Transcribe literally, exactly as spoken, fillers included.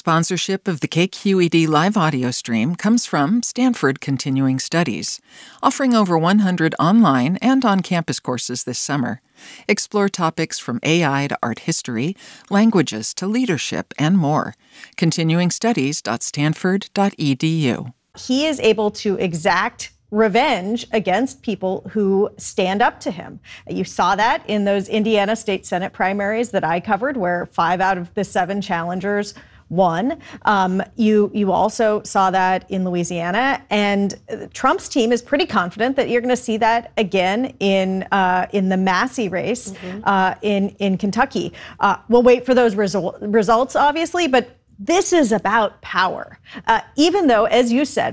Sponsorship of the K Q E D live audio stream comes from Stanford Continuing Studies, offering over one hundred online and on-campus courses this summer. Explore topics from A I to art history, languages to leadership, and more. continuing studies dot stanford dot e d u. He is able to exact revenge against people who stand up to him. You saw that in those Indiana State Senate primaries that I covered, where five out of the seven challengers won. Um, you you also saw that in Louisiana, and Trump's team is pretty confident that you're going to see that again in uh, in the Massey race mm-hmm. uh, in in Kentucky. Uh, we'll wait for those result, results, obviously, but this is about power. Uh, even though, as you said,